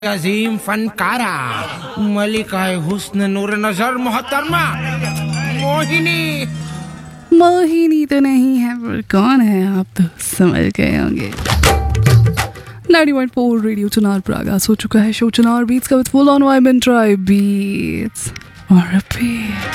अजीम फनकारा मलिका हुस्न नूर नजर मोहतरमा मोहिनी। मोहिनी तो नहीं है पर कौन है आप तो समझ गए होंगे। 90.4 रेडियो चुनार पर आगाज हो चुका है शो चुनार बीट्स का with full on vibe and tribe beats और